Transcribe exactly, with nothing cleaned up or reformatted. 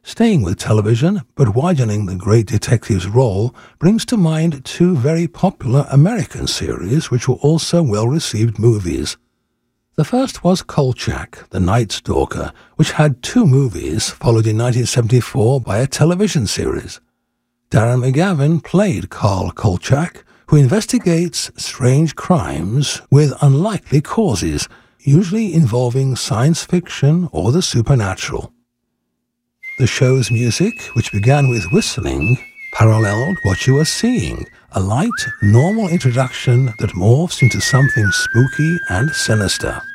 Staying with television, but widening the great detective's role, brings to mind two very popular American series which were also well-received movies. The first was Kolchak, the Night Stalker, which had two movies, followed in nineteen seventy-four by a television series. Darren McGavin played Carl Kolchak, who investigates strange crimes with unlikely causes, usually involving science fiction or the supernatural. The show's music, which began with whistling, paralleled what you are seeing, a light, normal introduction that morphs into something spooky and sinister.